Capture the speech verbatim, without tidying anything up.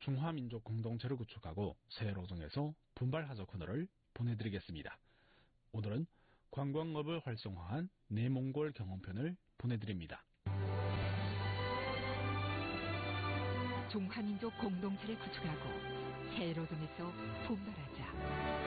중화민족 공동체를 구축하고 새로동에서 분발하자 코너를 보내드리겠습니다. 오늘은 관광업을 활성화한 내몽골 경험편을 보내드립니다. 중화민족 공동체를 구축하고 새로동에서 분발하자.